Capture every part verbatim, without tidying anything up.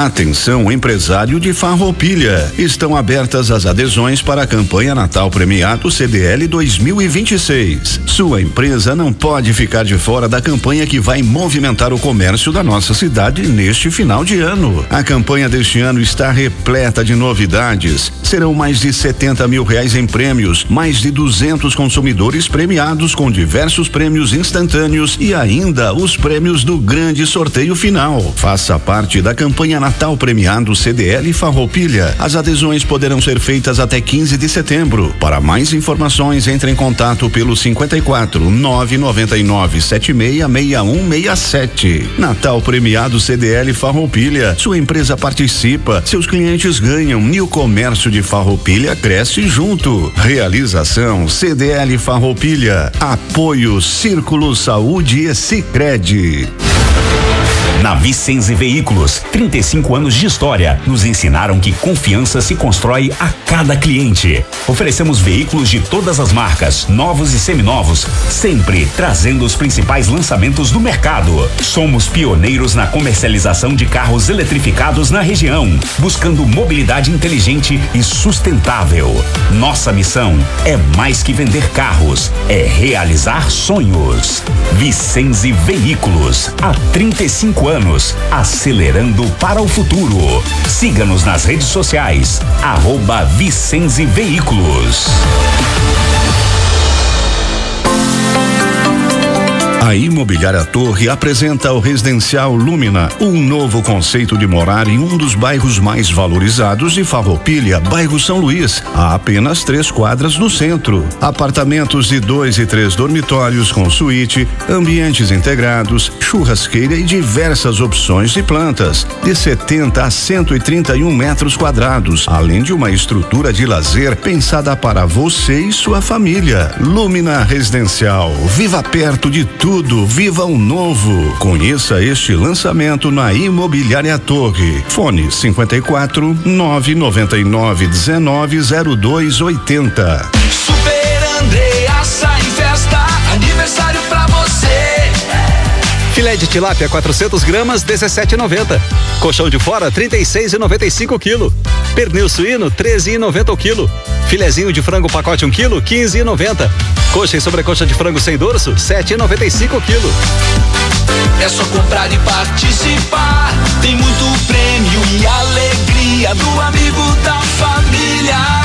Atenção, empresário de Farroupilha. Estão abertas as adesões para a campanha Natal Premiado C D L dois mil e vinte e seis. Sua empresa não pode ficar de fora da campanha que vai movimentar o comércio da nossa cidade neste final de ano. A campanha deste ano está repleta de novidades. Serão mais de setenta mil reais em prêmios, mais de duzentos consumidores premiados com diversos prêmios instantâneos e ainda os prêmios do grande sorteio final. Faça parte da campanha Natal Premiado C D L Farroupilha. As adesões poderão ser feitas até quinze de setembro. Para mais informações, entre em contato pelo cinquenta e quatro, nove noventa e nove, setenta e seis, sessenta e um sessenta e sete. Natal Premiado C D L Farroupilha. Sua empresa participa, seus clientes ganham e o comércio de Farroupilha cresce junto. Realização C D L Farroupilha. Apoio Círculo Saúde e Sicredi. Na Vicenzi Veículos, trinta e cinco anos de história, nos ensinaram que confiança se constrói a cada cliente. Oferecemos veículos de todas as marcas, novos e seminovos, sempre trazendo os principais lançamentos do mercado. Somos pioneiros na comercialização de carros eletrificados na região, buscando mobilidade inteligente e sustentável. Nossa missão é mais que vender carros, é realizar sonhos. Vicenzi Veículos, há trinta e cinco anos, acelerando para o futuro. Siga-nos nas redes sociais, arroba Vicenzi Veículos. A Imobiliária Torre apresenta o Residencial Lumina, um novo conceito de morar em um dos bairros mais valorizados de Farroupilha, bairro São Luís, a apenas três quadras do centro. Apartamentos de dois e três dormitórios com suíte, ambientes integrados, churrasqueira e diversas opções de plantas, de setenta a cento e trinta e um metros quadrados, além de uma estrutura de lazer pensada para você e sua família. Lumina Residencial, viva perto de tudo. Tudo, viva o novo. Conheça este lançamento na Imobiliária Torre. Fone cinquenta e quatro, nove noventa e nove, dezenove, zero dois oitenta. Super Andreassa em festa, aniversário pra você. Filé de tilápia quatrocentos gramas, dezessete e noventa. Colchão de fora, trinta e seis e noventa e cinco quilo. Pernil suíno, treze e noventa o quilo. Filezinho de frango pacote um quilo, quinze e noventa. Coxa e sobrecoxa de frango sem dorso, sete e noventa e cinco quilo. É só comprar e participar. Tem muito prêmio e alegria do amigo da família.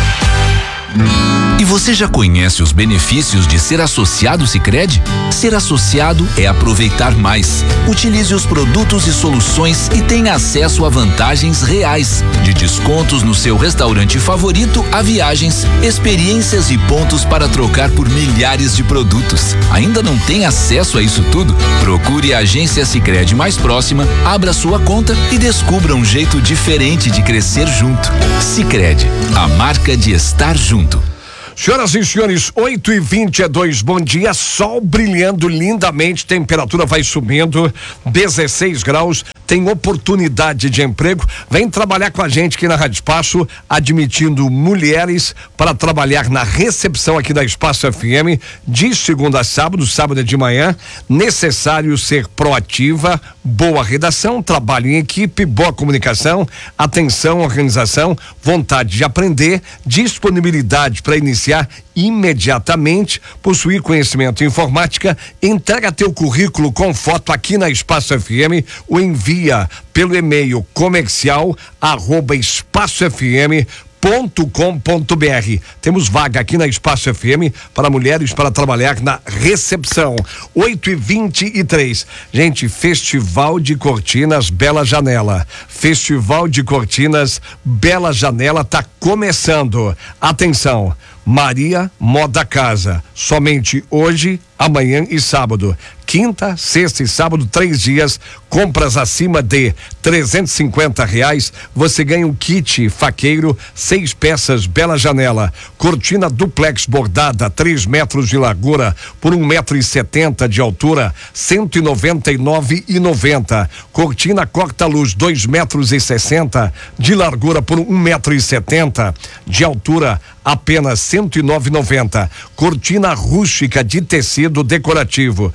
E você já conhece os benefícios de ser associado Sicredi? Ser associado é aproveitar mais. Utilize os produtos e soluções e tenha acesso a vantagens reais, de descontos no seu restaurante favorito a viagens, experiências e pontos para trocar por milhares de produtos. Ainda não tem acesso a isso tudo? Procure a agência Sicredi mais próxima, abra sua conta e descubra um jeito diferente de crescer junto. Sicredi, a marca de estar junto. Senhoras e senhores, oito e vinte e dois, bom dia, sol brilhando lindamente, temperatura vai subindo, dezesseis graus, tem oportunidade de emprego, vem trabalhar com a gente aqui na Rádio Espaço, admitindo mulheres para trabalhar na recepção aqui da Espaço F M, de segunda a sábado, sábado é de manhã, necessário ser proativa, boa redação, trabalho em equipe, boa comunicação, atenção, organização, vontade de aprender, disponibilidade para iniciar imediatamente, possuir conhecimento em informática, entrega teu currículo com foto aqui na Espaço F M, o envia pelo e-mail comercial arroba espaço f m ponto com ponto b r. Temos vaga aqui na Espaço F M para mulheres para trabalhar na recepção. oito e vinte e três. Gente, Festival de Cortinas Bela Janela. Festival de Cortinas Bela Janela tá começando. Atenção, Maria Moda Casa. Somente hoje, amanhã e sábado. Quinta, sexta e sábado, três dias. Compras acima de trezentos e cinquenta reais, você ganha um kit faqueiro, seis peças, Bela Janela, cortina duplex bordada, três metros de largura por um metro e setenta de altura, cento e noventa e nove e noventa. Cortina corta-luz, dois metros e sessenta de largura por um metro e setenta de altura, apenas cento e nove e noventa. Cortina rústica de tecido decorativo, dois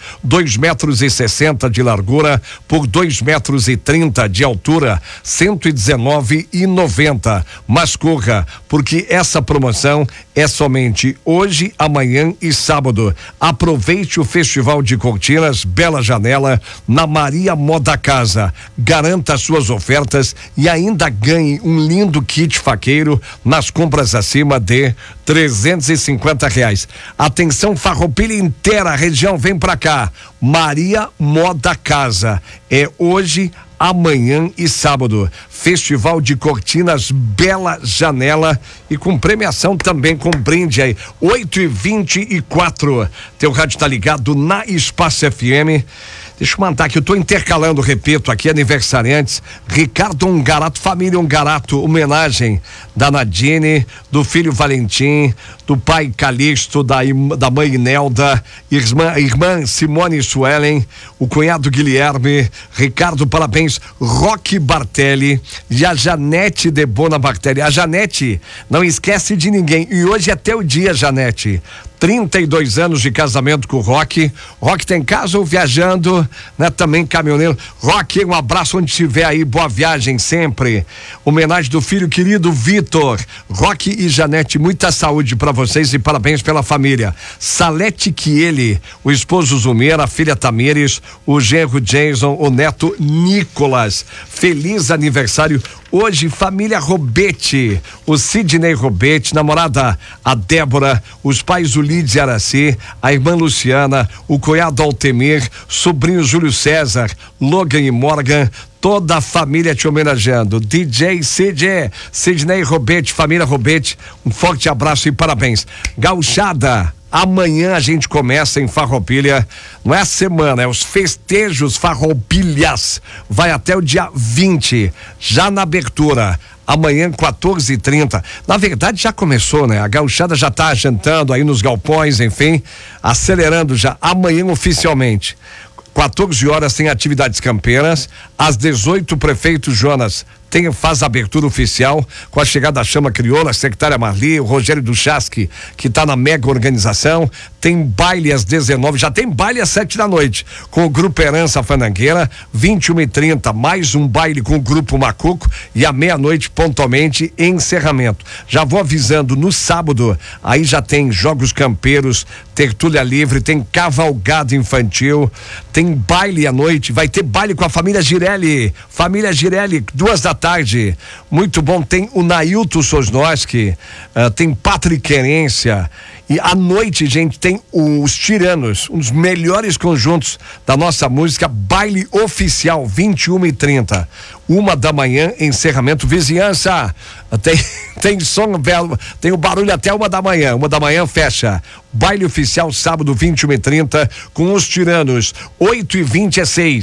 dois metros e sessenta de largura por dois metros e trinta de altura, cento e dezenove e noventa. Mas corra, porque essa promoção é somente hoje, amanhã e sábado. Aproveite o Festival de Cortinas Bela Janela na Maria Moda Casa. Garanta suas ofertas e ainda ganhe um lindo kit faqueiro nas compras acima de trezentos e cinquenta reais. Atenção, Farroupilha inteira, a região, vem pra cá. Maria Moda Casa. É hoje, amanhã e sábado. Festival de Cortinas Bela Janela e com premiação também, com brinde aí. oito e vinte e quatro. Teu rádio tá ligado na Espaço F M. Deixa eu mandar aqui, eu tô intercalando, repito, aqui aniversariantes. Ricardo Ungarato, família Ungarato, homenagem da Nadine, do filho Valentim, do pai Calixto, da, da mãe Nelda, irmã, irmã Simone Suelen, o cunhado Guilherme. Ricardo, parabéns. Roque Bartelli e a Janete de Bona Bartelli. A Janete não esquece de ninguém. E hoje é teu dia, Janete. trinta e dois anos de casamento com o Roque. Roque tem casa ou viajando, né? Também caminhoneiro. Roque, um abraço onde estiver aí, boa viagem sempre. Homenagem do filho querido Vitor. Roque e Janete, muita saúde para vocês e parabéns pela família. Salete Chieli, o esposo Zumeira, a filha Tamires, o genro Jason, o neto Nicolas. Feliz aniversário. Hoje, família Robete, o Sidney Robete, namorada a Débora, os pais o Lídia Araci, a irmã Luciana, o cunhado Altemir, sobrinho Júlio César, Logan e Morgan, toda a família te homenageando. D J Sid, Sidney Robete, família Robete, um forte abraço e parabéns. Gauchada. Amanhã a gente começa em Farroupilha, não é a semana, é os festejos Farroupilhas. Vai até o dia vinte, já na abertura. Amanhã, quatorze e trinta. Na verdade, já começou, né? A gauchada já tá jantando aí nos galpões, enfim, acelerando já. Amanhã, oficialmente. quatorze horas tem atividades campeiras. Às dezoito, o prefeito Jonas tem, faz a abertura oficial com a chegada da Chama Crioula, a secretária Marli, o Rogério Duchasque, que está na mega organização. Tem baile às dezenove, já tem baile às sete da noite, com o Grupo Herança Fandangueira, vinte e uma e trinta, mais um baile com o Grupo Macuco e à meia-noite, pontualmente, encerramento. Já vou avisando, no sábado, aí já tem jogos campeiros, tertúlia livre, tem cavalgada infantil, tem baile à noite, vai ter baile com a família Girelli, família Girelli, duas da tarde, muito bom. Tem o Nailton Sosnoski, uh, tem Patrick Querência. E à noite, gente, tem os Tiranos, um dos melhores conjuntos da nossa música, baile oficial, vinte e uma e trinta. Uma da manhã, encerramento. Vizinhança, tem, tem som, tem o barulho até uma da manhã. Uma da manhã fecha. Baile oficial, sábado, vinte e uma e trinta, com os Tiranos. oito e vinte e seis.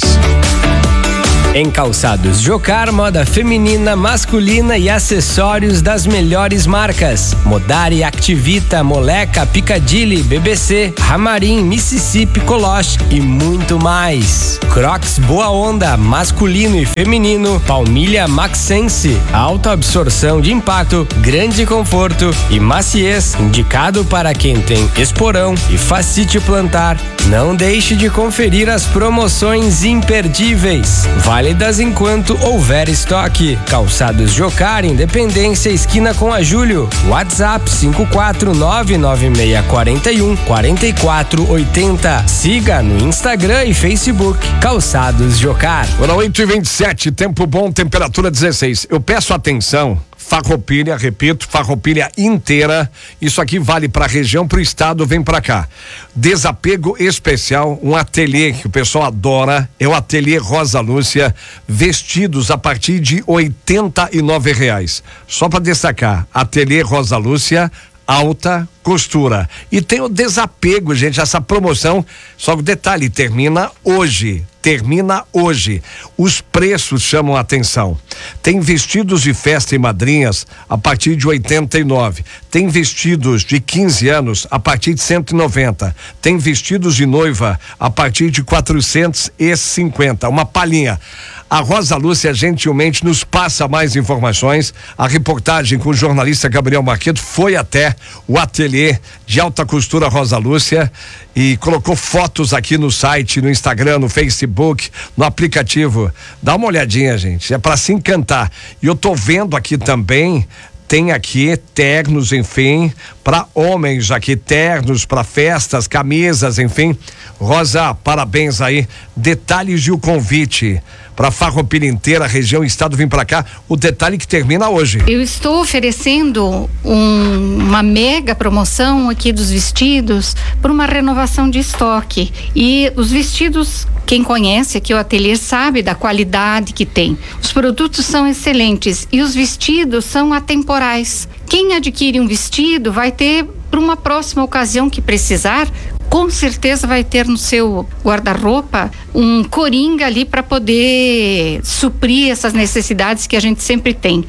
Em Calçados Jocar, moda feminina, masculina e acessórios das melhores marcas. Modari, Activita, Moleca, Piccadilly, B B C, Ramarim, Mississippi, Coloche e muito mais. Crocs Boa Onda, masculino e feminino, Palmilha Maxense, alta absorção de impacto, grande conforto e maciez, indicado para quem tem esporão e fascite plantar. Não deixe de conferir as promoções imperdíveis. Válidas enquanto houver estoque. Calçados Jocar, Independência, esquina com a Júlio. WhatsApp cinco quatro nove nove seis quatro um quatro quatro oito zero. Siga no Instagram e Facebook. Calçados Jocar. Agora oito e vinte e sete, tempo bom, temperatura dezesseis. Eu peço atenção. Farroupilha, repito, Farroupilha inteira. Isso aqui vale para a região, para o estado, vem para cá. Desapego especial, um ateliê que o pessoal adora, é o ateliê Rosa Lúcia, vestidos a partir de oitenta e nove reais. Só para destacar, ateliê Rosa Lúcia, alta costura. E tem o desapego, gente, essa promoção, só que o detalhe, termina hoje. Termina hoje. Os preços chamam a atenção. Tem vestidos de festa e madrinhas a partir de oitenta e nove. Tem vestidos de quinze anos a partir de cento e noventa. Tem vestidos de noiva a partir de quatrocentos e cinquenta. Uma palhinha. A Rosa Lúcia gentilmente nos passa mais informações. A reportagem com o jornalista Gabriel Marqueto foi até o ateliê ateliê de alta costura Rosa Lúcia e colocou fotos aqui no site, no Instagram, no Facebook, no aplicativo. Dá uma olhadinha, gente, é para se encantar. E eu tô vendo aqui também, tem aqui ternos, enfim, para homens aqui, ternos para festas, camisas, enfim. Rosa, parabéns aí. Detalhes e o convite para Farroupilha inteira, região, estado, vim para cá. O detalhe que termina hoje. Eu estou oferecendo um, uma mega promoção aqui dos vestidos por uma renovação de estoque. E os vestidos, quem conhece aqui o ateliê sabe da qualidade que tem. Os produtos são excelentes e os vestidos são atemporais. Quem adquire um vestido vai ter para uma próxima ocasião que precisar, com certeza vai ter no seu guarda-roupa um coringa ali para poder suprir essas necessidades que a gente sempre tem,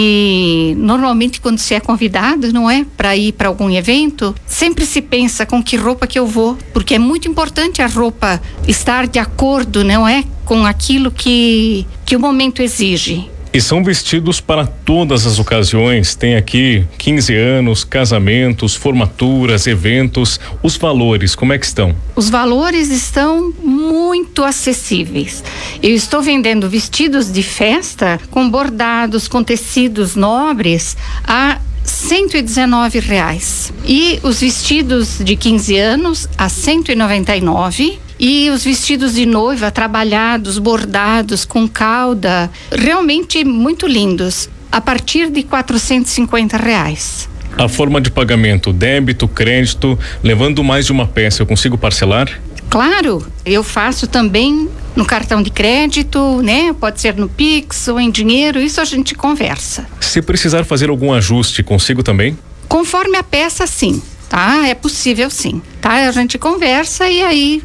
que normalmente quando se é convidado, não é, para ir para algum evento, sempre se pensa com que roupa que eu vou, porque é muito importante a roupa estar de acordo, não é, com aquilo que que o momento exige. E são vestidos para todas as ocasiões, tem aqui quinze anos, casamentos, formaturas, eventos. Os valores, como é que estão? Os valores estão muito acessíveis. Eu estou vendendo vestidos de festa com bordados, com tecidos nobres a cento e dezenove reais. E os vestidos de quinze anos a cento e noventa e nove. E os vestidos de noiva trabalhados, bordados, com cauda, realmente muito lindos, a partir de quatrocentos e cinquenta reais. A forma de pagamento, débito, crédito, levando mais de uma peça, eu consigo parcelar? Claro, eu faço também no cartão de crédito, né? Pode ser no Pix ou em dinheiro, isso a gente conversa. Se precisar fazer algum ajuste, consigo também? Conforme a peça, sim, tá? É possível sim, tá? A gente conversa e aí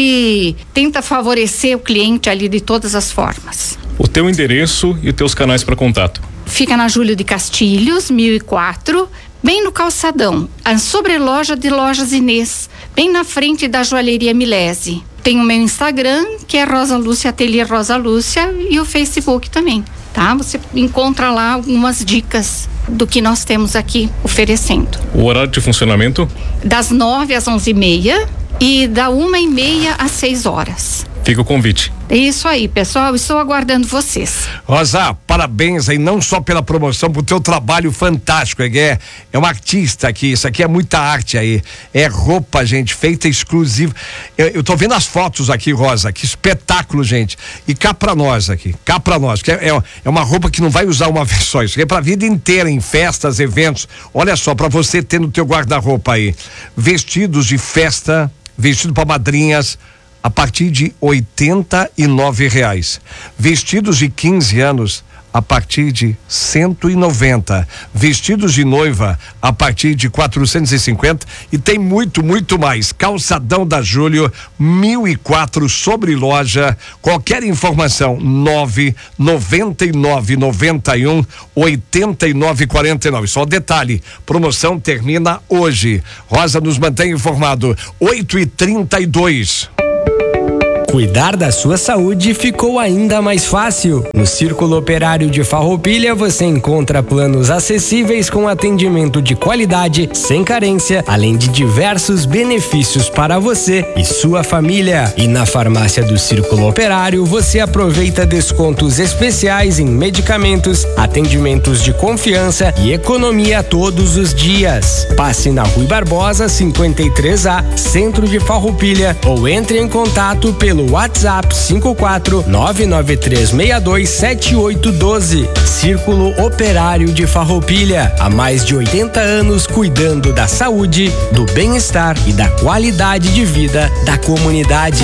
se tenta favorecer o cliente ali de todas as formas. O teu endereço e os teus canais para contato? Fica na Júlio de Castilhos, mil e quatro, bem no calçadão, a sobreloja de Lojas Inês, bem na frente da joalheria Milese. Tem o meu Instagram, que é Rosa Lúcia, Ateliê Rosa Lúcia, e o Facebook também, tá? Você encontra lá algumas dicas do que nós temos aqui oferecendo. O horário de funcionamento? Das nove às onze e meia e da uma e meia às seis horas. Fica o convite. É isso aí, pessoal, estou aguardando vocês. Rosa, parabéns aí, não só pela promoção, pro teu trabalho fantástico, é, é uma artista aqui, isso aqui é muita arte aí, é roupa, gente, feita exclusiva. Eu, eu tô vendo as fotos aqui, Rosa, que espetáculo, gente, e cá pra nós aqui, cá pra nós, que é, é, é uma roupa que não vai usar uma vez só, isso aqui é pra vida inteira, em festas, eventos, olha só, pra você ter no teu guarda-roupa aí, vestidos de festa, vestido pra madrinhas, a partir de oitenta e nove reais. Vestidos de quinze anos a partir de cento e noventa. Vestidos de noiva a partir de quatrocentos e cinquenta e tem muito, muito mais. Calçadão da Júlio, mil e quatro, sobre loja. Qualquer informação, nove noventa e nove noventa e um oitenta e nove quarenta e nove. Só detalhe, promoção termina hoje. Rosa nos mantém informado. oito e trinta e dois. Cuidar da sua saúde ficou ainda mais fácil. No Círculo Operário de Farroupilha você encontra planos acessíveis com atendimento de qualidade, sem carência, além de diversos benefícios para você e sua família. E na farmácia do Círculo Operário você aproveita descontos especiais em medicamentos, atendimentos de confiança e economia todos os dias. Passe na Rui Barbosa cinquenta e três A, centro de Farroupilha, ou entre em contato pelo WhatsApp cinco quatro nove nove três seis dois sete oito um dois. Círculo Operário de Farroupilha, há mais de oitenta anos cuidando da saúde, do bem-estar e da qualidade de vida da comunidade.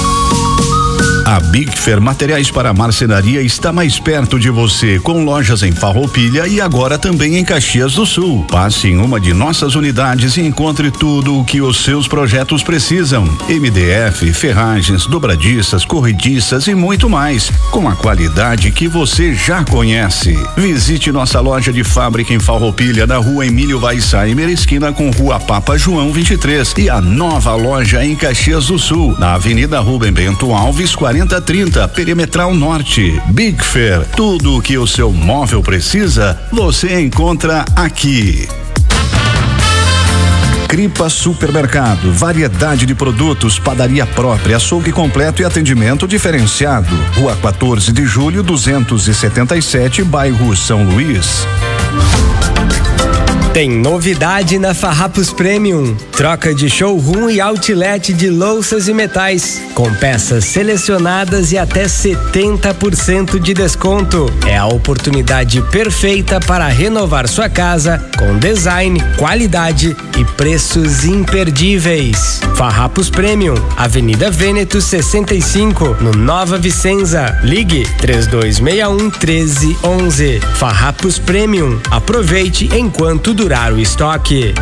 A Big Fair Materiais para Marcenaria está mais perto de você, com lojas em Farroupilha e agora também em Caxias do Sul. Passe em uma de nossas unidades e encontre tudo o que os seus projetos precisam. M D F, ferragens, dobradiças, corrediças e muito mais, com a qualidade que você já conhece. Visite nossa loja de fábrica em Farroupilha, na Rua Emílio Weissheimer, esquina com Rua Papa João vinte e três, e a nova loja em Caxias do Sul, na Avenida Rubem Bento Alves, quarenta trinta, Perimetral Norte. Big Fair, tudo o que o seu móvel precisa, você encontra aqui. Cripa Supermercado, variedade de produtos, padaria própria, açougue completo e atendimento diferenciado. Rua quatorze de julho, duzentos e setenta e sete, bairro São Luís. Tem novidade na Farrapos Premium. Troca de showroom e outlet de louças e metais. Com peças selecionadas e até setenta por cento de desconto. É a oportunidade perfeita para renovar sua casa com design, qualidade e preços imperdíveis. Farrapos Premium, Avenida Vêneto sessenta e cinco, no Nova Vicenza. Ligue três dois seis um, um três um um. Farrapos Premium. Aproveite enquanto durar o estoque.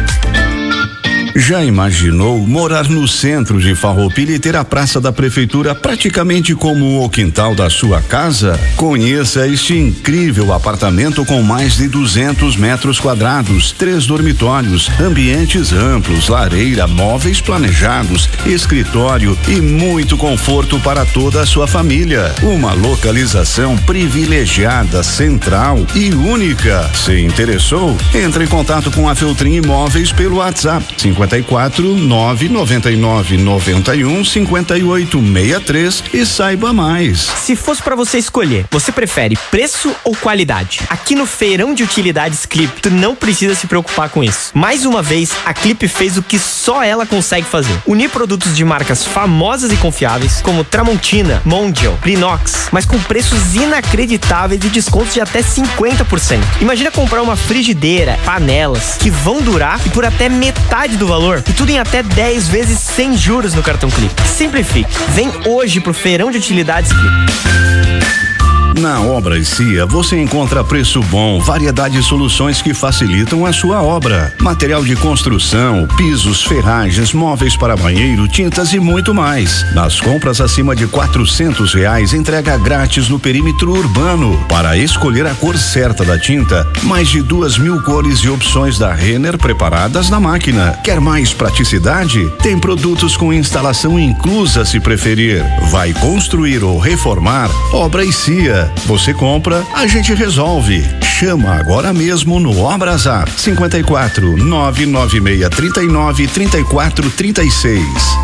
Já imaginou morar no centro de Farroupilha e ter a praça da prefeitura praticamente como o quintal da sua casa? Conheça este incrível apartamento com mais de duzentos metros quadrados, três dormitórios, ambientes amplos, lareira, móveis planejados, escritório e muito conforto para toda a sua família. Uma localização privilegiada, central e única. Se interessou? Entre em contato com a Feltrin Imóveis pelo WhatsApp cinquenta e quatro, nove noventa e nove, noventa e um, cinquenta e oito, sessenta e três e saiba mais. Se fosse para você escolher, você prefere preço ou qualidade? Aqui no Feirão de Utilidades Clip, tu não precisa se preocupar com isso. Mais uma vez, a Clip fez o que só ela consegue fazer: unir produtos de marcas famosas e confiáveis, como Tramontina, Mondial, Brinox, mas com preços inacreditáveis e descontos de até cinquenta por cento. Imagina comprar uma frigideira, panelas, que vão durar e por até metade do valor, e tudo em até dez vezes sem juros no cartão Clip. Simplifique. Vem hoje pro Feirão de Utilidades Clip. Na Obras Cia você encontra preço bom, variedade de soluções que facilitam a sua obra. Material de construção, pisos, ferragens, móveis para banheiro, tintas e muito mais. Nas compras acima de quatrocentos reais, entrega grátis no perímetro urbano. Para escolher a cor certa da tinta, mais de duas mil cores e opções da Renner preparadas na máquina. Quer mais praticidade? Tem produtos com instalação inclusa se preferir. Vai construir ou reformar? Obras Cia. Você compra, a gente resolve. Chama agora mesmo no Obrazar cinquenta e quatro, nove nove seis, trinta e nove, trinta e quatro, trinta e seis.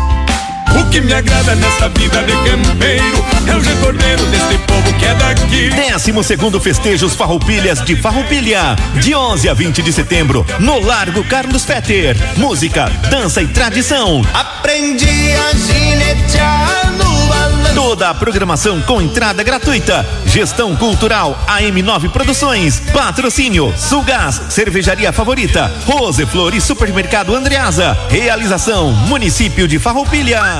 O que me agrada nesta vida de campeiro é o recordeiro deste povo que é daqui. Décimo segundo Festejos Farroupilhas de Farroupilha, de onze a vinte de setembro, no Largo Carlos Fetter. Música, dança e tradição. Aprendi a ginetear no balanço. Toda a programação com entrada gratuita. Gestão Cultural A M nove Produções. Patrocínio Sulgás, Cervejaria Favorita, Rose Flor e Supermercado Andreasa. Realização Município de Farroupilha.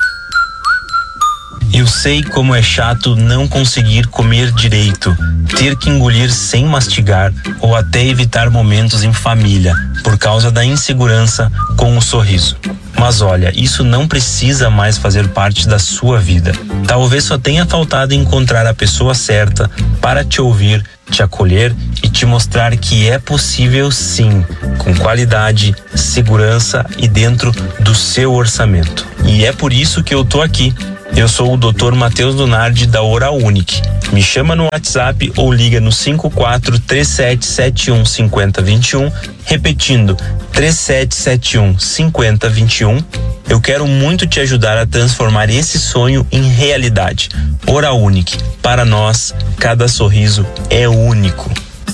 Eu sei como é chato não conseguir comer direito, ter que engolir sem mastigar ou até evitar momentos em família por causa da insegurança com o sorriso. Mas olha, isso não precisa mais fazer parte da sua vida. Talvez só tenha faltado encontrar a pessoa certa para te ouvir, te acolher e te mostrar que é possível sim, com qualidade, segurança e dentro do seu orçamento. E é por isso que eu tô aqui. Eu sou o doutor Matheus Donardi da Oral Unique. Me chama no WhatsApp ou liga no cinco quatro três sete sete um cinco zero dois um, repetindo três sete sete um cinco zero dois um. Eu quero muito te ajudar a transformar esse sonho em realidade. Oral Unique, para nós, cada sorriso é único.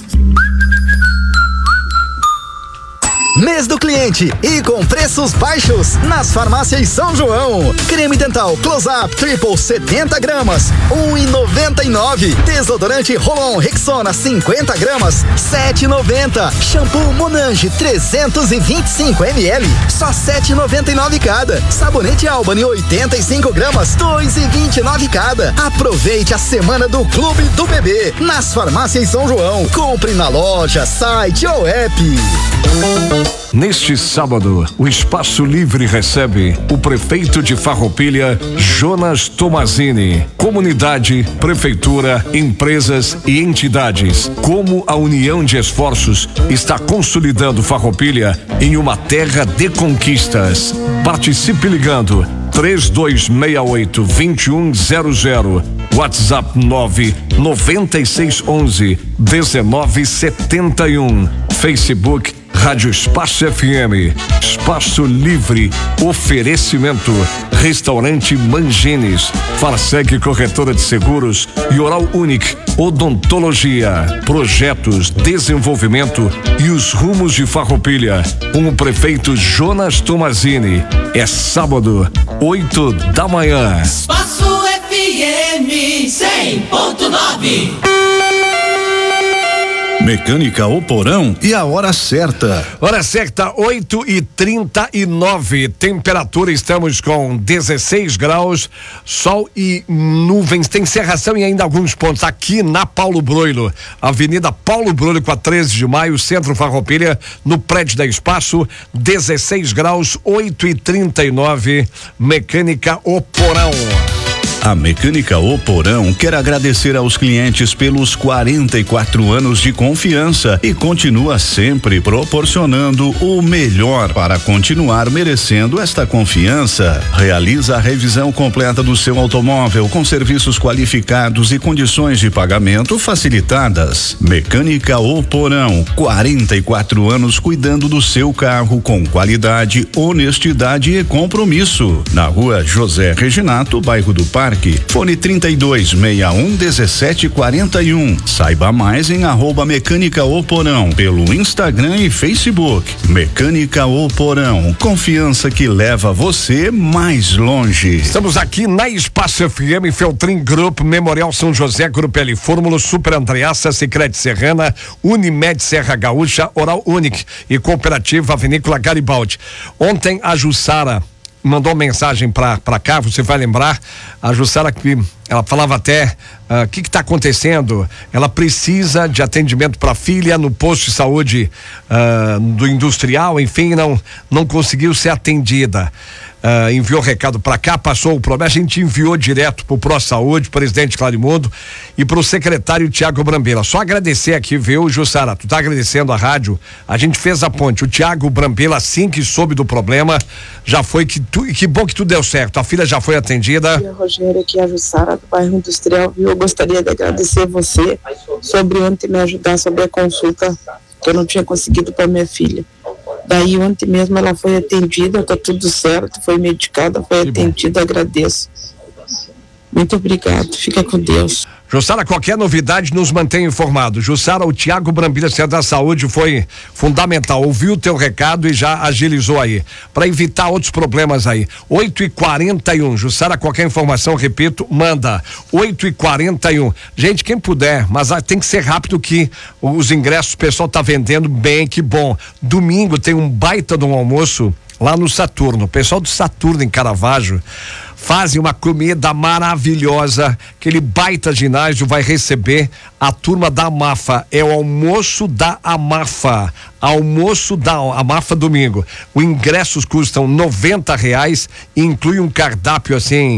Mês do cliente e com preços baixos nas farmácias São João. Creme dental Close Up Triple setenta gramas, um e noventa e nove. Desodorante Rolon Rexona cinquenta gramas, sete e noventa. Shampoo Monange trezentos e vinte e cinco mililitros, só sete e noventa e nove cada. Sabonete Albany oitenta e cinco gramas, dois e vinte e nove cada. Aproveite a semana do Clube do Bebê nas farmácias São João. Compre na loja, site ou app. Neste sábado, o Espaço Livre recebe o prefeito de Farroupilha, Jonas Tomazini. Comunidade, prefeitura, empresas e entidades. Como a união de esforços está consolidando Farroupilha em uma terra de conquistas. Participe ligando três dois seis oito, dois um zero zero. WhatsApp nove nove seis um um, um nove sete um. Facebook Rádio Espaço F M, Espaço Livre, oferecimento, Restaurante Mangines, Farsec Corretora de Seguros e Oral Unique, Odontologia, Projetos, Desenvolvimento e os rumos de Farroupilha, com o prefeito Jonas Tomazini. É sábado, oito da manhã. Espaço F M cem ponto nove. Mecânica O Porão e a hora certa. Hora certa, oito e trinta e nove. Temperatura, estamos com dezesseis graus, sol e nuvens. Tem cerração e ainda alguns pontos. Aqui na Paulo Broilo, Avenida Paulo Broilo com a treze de maio, Centro Farroupilha, no prédio da Espaço, dezesseis graus, oito e trinta e nove. Mecânica O Porão. A Mecânica O Porão quer agradecer aos clientes pelos quarenta e quatro anos de confiança e continua sempre proporcionando o melhor para continuar merecendo esta confiança. Realiza a revisão completa do seu automóvel com serviços qualificados e condições de pagamento facilitadas. Mecânica O Porão, quarenta e quatro anos cuidando do seu carro com qualidade, honestidade e compromisso. Na rua José Reginato, bairro do Parque. Fone trinta e dois, sessenta e um, dezessete quarenta e um. Saiba mais em arroba Mecânica O Porão pelo Instagram e Facebook. Mecânica O Porão, confiança que leva você mais longe. Estamos aqui na Espaço F M, Feltrin Group, Memorial São José, Grupo L Fórmula, Super Andreassa, Sicredi Serrana, Unimed Serra Gaúcha, Oral Unique e Cooperativa Vinícola Garibaldi. Ontem a Jussara mandou uma mensagem pra, pra cá, você vai lembrar, a Jussara que ela falava até o uh, que que tá acontecendo, ela precisa de atendimento para filha no posto de saúde uh, do industrial, enfim, não, não conseguiu ser atendida. Uh, enviou recado para cá, passou o problema, a gente enviou direto pro Pro Saúde, presidente Clarimundo e pro secretário Tiago Brambila. Só agradecer aqui, viu, Jussara, tu tá agradecendo a rádio, a gente fez a ponte, o Tiago Brambila, assim que soube do problema, já foi, que, tu, que bom que tudo deu certo, a filha já foi atendida. Bom dia, Rogério, aqui é a Jussara do bairro Industrial, viu, eu gostaria de agradecer você sobre ontem me ajudar sobre a consulta que eu não tinha conseguido para minha filha. Daí ontem mesmo ela foi atendida, tá tudo certo, foi medicada, foi que atendida, bom. Agradeço. Muito obrigado, fica com Deus. Jussara, qualquer novidade nos mantém informado. Jussara, o Tiago Brambila, Centro da Saúde, foi fundamental, ouviu o teu recado e já agilizou aí, para evitar outros problemas aí. oito e quarenta e um, Jussara, qualquer informação, repito, manda, oito e quarenta e um. Gente, quem puder, mas tem que ser rápido que os ingressos o pessoal tá vendendo bem, que bom. Domingo tem um baita de um almoço lá no Saturno, o pessoal do Saturno em Caravaggio fazem uma comida maravilhosa, aquele baita ginásio vai receber a turma da Amafa, é o almoço da Amafa, almoço da Amafa domingo, os ingressos custam noventa reais e inclui um cardápio assim,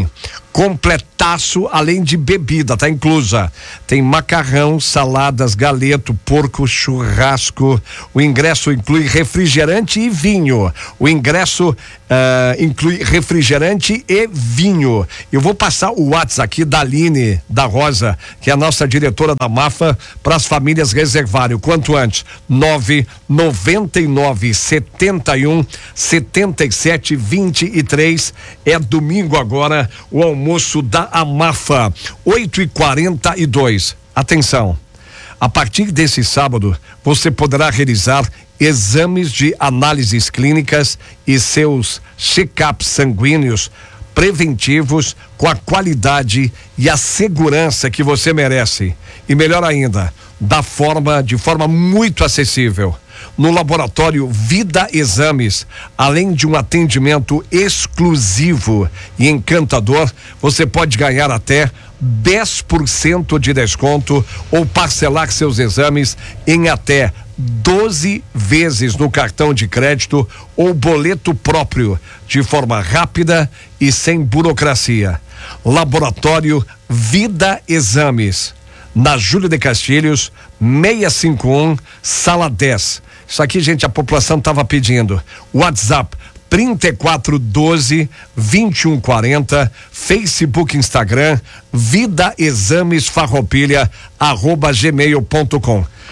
completaço, além de bebida, tá inclusa, tem macarrão, saladas, galeto, porco, churrasco, o ingresso inclui refrigerante e vinho, o ingresso uh, inclui refrigerante e vinho. Eu vou passar o WhatsApp aqui da Aline da Rosa, que é a nossa diretora da Mafa, para as famílias reservarem o quanto antes. nove noventa e nove setenta e um setenta e sete vinte e três. É domingo agora o almoço da Amafa. oito e quarenta e dois. Atenção. A partir desse sábado, você poderá realizar exames de análises clínicas e seus check-ups sanguíneos preventivos com a qualidade e a segurança que você merece. E melhor ainda, da forma, de forma muito acessível. No laboratório Vida Exames, além de um atendimento exclusivo e encantador, você pode ganhar até dez por cento de desconto ou parcelar seus exames em até doze vezes no cartão de crédito ou boleto próprio, de forma rápida e sem burocracia. Laboratório Vida Exames, na Júlio de Castilhos, seiscentos e cinquenta e um, sala dez. Isso aqui, gente, a população estava pedindo. WhatsApp trinta e quatro doze, vinte e um quarenta, Facebook, Instagram, Vida Exames Farroupilha, arroba gmail ponto com.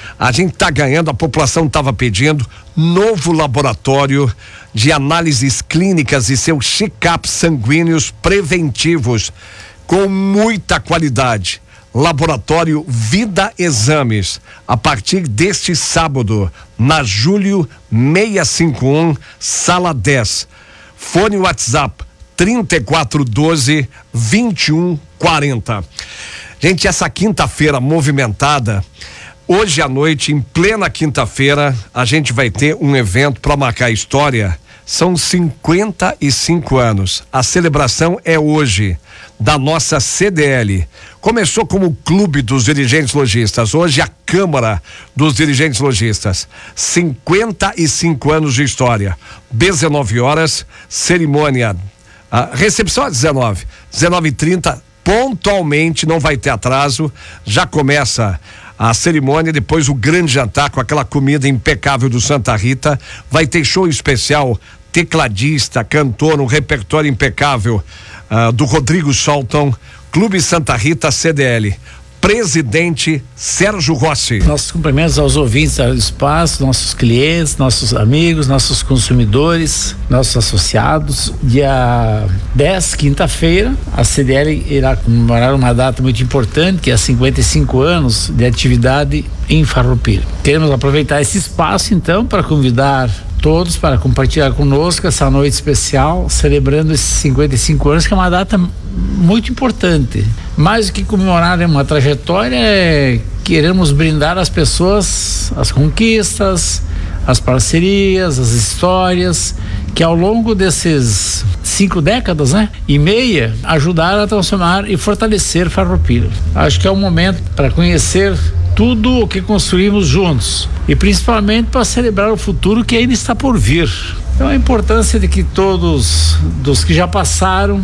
A gente tá ganhando, a população tava pedindo novo laboratório de análises clínicas e seus check-ups sanguíneos preventivos com muita qualidade. Laboratório Vida Exames, a partir deste sábado, na Júlio seiscentos e cinquenta e um, sala dez. Fone WhatsApp trinta e quatro doze, vinte e um quarenta. Gente, essa quinta-feira movimentada, hoje à noite, em plena quinta-feira, a gente vai ter um evento para marcar a história. São cinquenta e cinco anos. A celebração é hoje, da nossa C D L. Começou como o Clube dos Dirigentes Lojistas, hoje a Câmara dos Dirigentes Lojistas. cinquenta e cinco anos de história. dezenove horas, cerimônia. A recepção às dezenove. dezenove e trinta, pontualmente, não vai ter atraso. Já começa a cerimônia, depois o grande jantar com aquela comida impecável do Santa Rita. Vai ter show especial, tecladista, cantor, um repertório impecável uh, do Rodrigo Solton. Clube Santa Rita C D L. Presidente Sérgio Rossi. Nossos cumprimentos aos ouvintes do espaço, nossos clientes, nossos amigos, nossos consumidores, nossos associados. Dia dez, quinta-feira, a C D L irá comemorar uma data muito importante, que é cinquenta e cinco anos de atividade em Farroupilha. Queremos aproveitar esse espaço, então, para convidar todos para compartilhar conosco essa noite especial, celebrando esses cinquenta e cinco anos, que é uma data muito importante. Mais do que comemorar uma trajetória, é, queremos brindar às pessoas as conquistas, as parcerias, as histórias que ao longo desses cinco décadas, né, e meia, ajudaram a transformar e fortalecer Farroupilha. Acho que é um momento para conhecer tudo o que construímos juntos e principalmente para celebrar o futuro que ainda está por vir. Então a importância de que todos dos que já passaram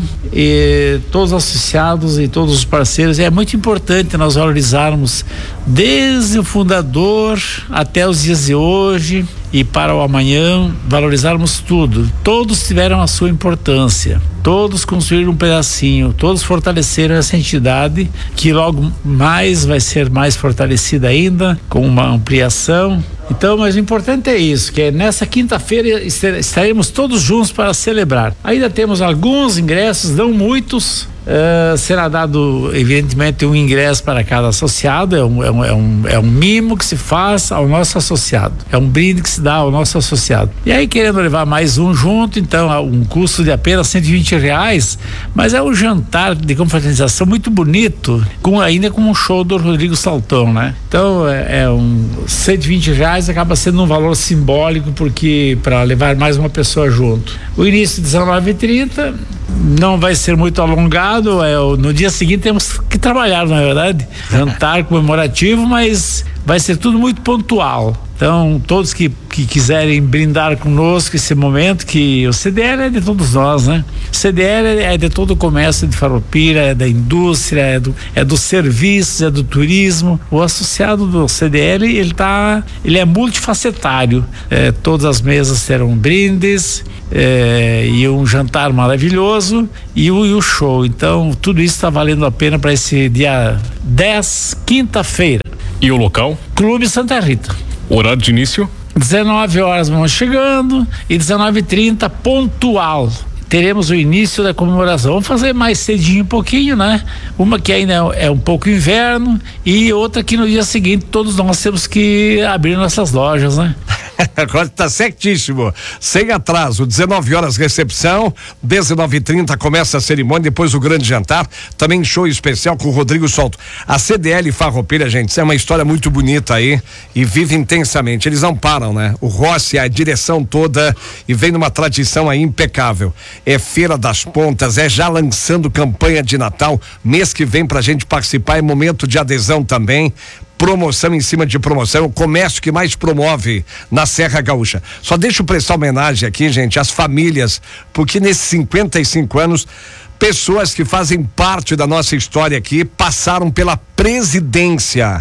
e todos os associados e todos os parceiros, é muito importante nós valorizarmos desde o fundador até os dias de hoje e para o amanhã, valorizarmos tudo. Todos tiveram a sua importância, todos construíram um pedacinho, todos fortaleceram essa entidade que logo mais vai ser mais fortalecida ainda, com uma ampliação. Então, mas o importante é isso, que é nessa quinta-feira estaremos todos juntos para celebrar. Ainda temos alguns ingressos, não muitos. Uh, será dado, evidentemente, um ingresso para cada associado. É um, é, um, é, um, é um mimo que se faz ao nosso associado, é um brinde que se dá ao nosso associado. E aí, querendo levar mais um junto, então, um custo de apenas cento e vinte reais, mas é um jantar de confraternização muito bonito, com, ainda com um show do Rodrigo Saltão, né? Então, é, é um cento e vinte reais, acaba sendo um valor simbólico, porque para levar mais uma pessoa junto. O início dezenove e trinta, não vai ser muito alongado, é, no dia seguinte temos que trabalhar, na verdade, jantar comemorativo, mas vai ser tudo muito pontual. Então, todos que, que quiserem brindar conosco esse momento, que o C D L é de todos nós, né? O C D L é de todo o comércio de Farroupilha, é da indústria, é do, é dos serviços, é do turismo. O associado do C D L, ele tá, ele é multifacetário. É, todas as mesas terão brindes, é, e um jantar maravilhoso e o, e o show. Então, tudo isso está valendo a pena para esse dia dez, quinta-feira. E o local? Clube Santa Rita. Horário de início? dezenove horas vamos chegando e dezenove e trinta pontual. Teremos o início da comemoração. Vamos fazer mais cedinho um pouquinho, né? Uma que ainda é, é um pouco inverno e outra que no dia seguinte todos nós temos que abrir nossas lojas, né? Agora tá certíssimo, sem atraso. Dezenove horas recepção, dezenove e trinta começa a cerimônia, depois o grande jantar, também show especial com o Rodrigo Solto. A C D L Farroupilha, gente, é uma história muito bonita aí e vive intensamente, eles não param, né? O Rossi, a direção toda, e vem numa tradição aí impecável. É Feira das Pontas, é já lançando campanha de Natal, mês que vem pra gente participar, é momento de adesão também. Promoção em cima de promoção, o comércio que mais promove na Serra Gaúcha. Só deixa eu prestar homenagem aqui, gente, às famílias, porque nesses cinquenta e cinco anos, pessoas que fazem parte da nossa história aqui passaram pela presidência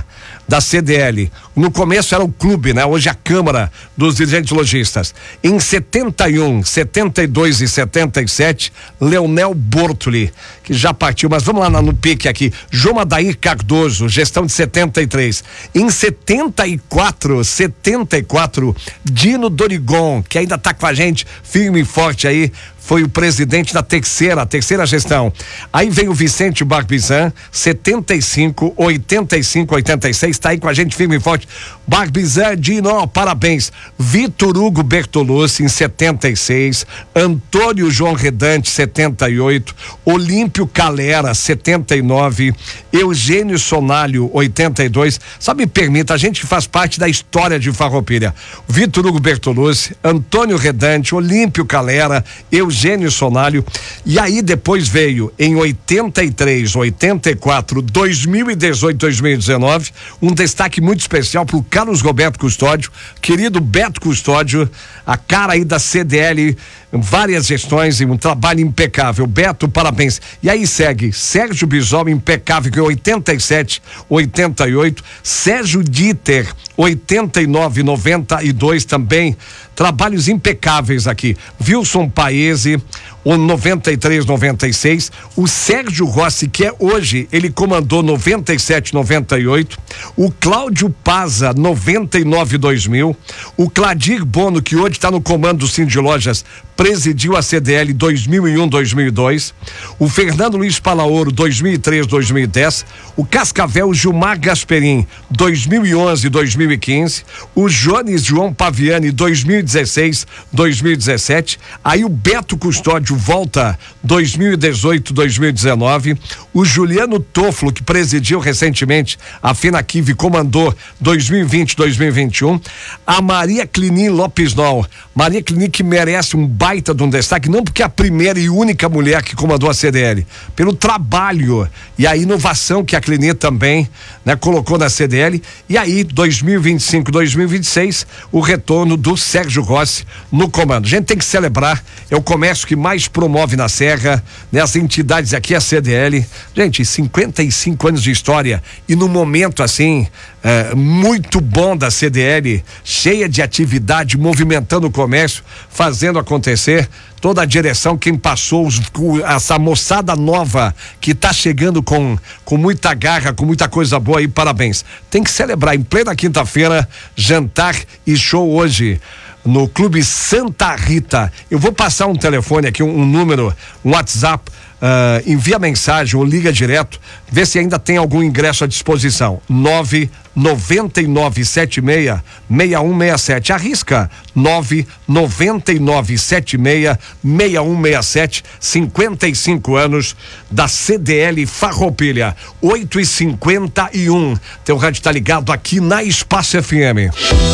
da C D L. No começo era o clube, né? Hoje a Câmara dos Dirigentes Lojistas. Em setenta e um, setenta e dois e setenta e sete, Leonel Bortoli, que já partiu, mas vamos lá no pique aqui. João Adair Cardoso, gestão de setenta e três. Em setenta e quatro, setenta e quatro, Dino Dorigon, que ainda tá com a gente firme e forte aí, foi o presidente da terceira, terceira gestão. Aí vem o Vicente Barbizan, setenta e cinco, oitenta e cinco, oitenta e seis, tá aí com a gente firme e forte. Barbizan, Dino, parabéns. Vitor Hugo Bertolucci, em setenta e seis, Antônio João Redante, setenta e oito, Olímpio Calera, setenta e nove, Eugênio Sonalho, oitenta e dois. Só me permita, a gente que faz parte da história de Farroupilha. Vitor Hugo Bertolucci, Antônio Redante, Olímpio Calera, Eugênio Sonalho, e aí depois veio em oitenta e três, oitenta e quatro, dois mil e dezoito, dois mil e dezenove, um destaque muito especial para o Carlos Roberto Custódio, querido Beto Custódio, a cara aí da C D L, várias gestões e um trabalho impecável. Beto, parabéns. E aí segue Sérgio Bisol, impecável, em oitenta e sete, oitenta e oito, Sérgio Dieter, oitenta e nove, noventa e dois também, trabalhos impecáveis aqui. Wilson Paese, o noventa e três, noventa e seis, o Sérgio Rossi, que é hoje, ele comandou noventa e sete, noventa e oito, o Cláudio Paza, noventa e nove, dois mil, o Cladir Bono, que hoje está no comando do Cindy Lojas, presidiu a C D L dois mil e um, dois mil e dois, o Fernando Luiz Palaoro, dois mil e três, dois mil e dez, o Cascavel Gilmar Gasperim, dois mil e onze, dois mil e quinze, o Jones João Paviani, dois mil e dezesseis, dois mil e dezessete, aí o Beto Custódio volta dois mil e dezoito, dois mil e dezenove, o Juliano Toffolo, que presidiu recentemente a FenaKiv, comandou dois mil e vinte, dois mil e vinte e um, a Maria Clinin Lopes Nol, Maria Clinin, que merece um baita de um destaque, não porque é a primeira e única mulher que comandou a C D L, pelo trabalho e a inovação que a Clinin também, né, colocou na C D L. E aí, dois mil e vinte e cinco, dois mil e vinte e seis, o retorno do Sérgio Rossi no comando. A gente tem que celebrar, é o comércio que mais promove na Serra, né, as entidades aqui, a C D L. Gente, cinquenta e cinco anos de história e no momento assim, é, muito bom da C D L, cheia de atividade, movimentando o comércio, fazendo acontecer. Toda a direção, quem passou, os, essa moçada nova que tá chegando com, com muita garra, com muita coisa boa aí, parabéns. Tem que celebrar em plena quinta-feira, jantar e show hoje no Clube Santa Rita. Eu vou passar um telefone aqui, um, um número, um WhatsApp, uh, envia mensagem ou liga direto, vê se ainda tem algum ingresso à disposição. nove nove nove sete seis seis um seis sete. Arrisca nove nove nove sete seis seis um seis sete. cinquenta e cinco anos da C D L Farroupilha. oito e cinquenta e um. Teu rádio tá ligado aqui na Espaço F M.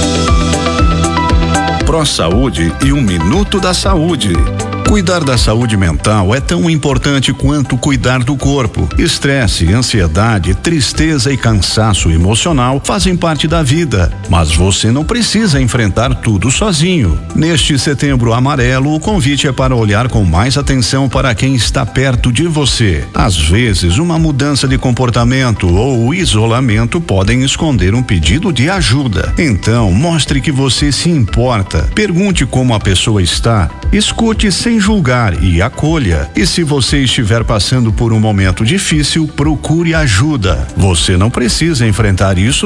Pro Saúde e um minuto da saúde. Cuidar da saúde mental é tão importante quanto cuidar do corpo. Estresse, ansiedade, tristeza e cansaço emocional fazem parte da vida, mas você não precisa enfrentar tudo sozinho. Neste Setembro Amarelo, o convite é para olhar com mais atenção para quem está perto de você. Às vezes, uma mudança de comportamento ou isolamento podem esconder um pedido de ajuda. Então, mostre que você se importa. Pergunte como a pessoa está. Escute sem julgar e acolha. E se você estiver passando por um momento difícil, procure ajuda. Você não precisa enfrentar isso